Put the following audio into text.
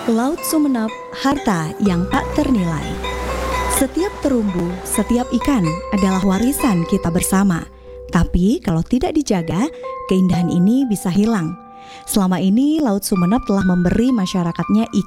Laut Sumeneb, harta yang tak ternilai. Setiap terumbu, setiap ikan adalah warisan kita bersama. Tapi kalau tidak dijaga, keindahan ini bisa hilang. Selama ini Laut Sumeneb telah memberi masyarakatnya